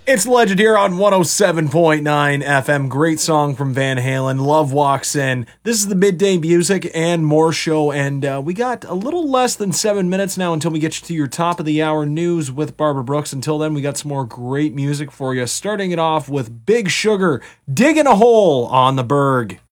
It's Legend here on 107.9 FM. Great song from Van Halen. Love Walks In. This is the Midday Music and More show, and we got a little less than 7 minutes now until we get you to your top of the hour news with Barbara Brooks. Until then, we got some more great music for you, starting it off with Big Sugar, Digging a Hole on the Berg.